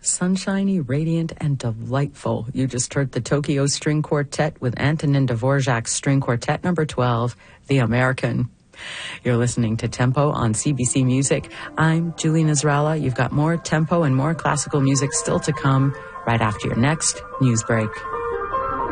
sunshiny, radiant, and delightful. You just heard the Tokyo String Quartet with Antonin Dvorak's String Quartet number 12, The American. You're listening to Tempo on CBC Music. I'm Julie Nasrallah. You've got more tempo and more classical music still to come right after your next news break.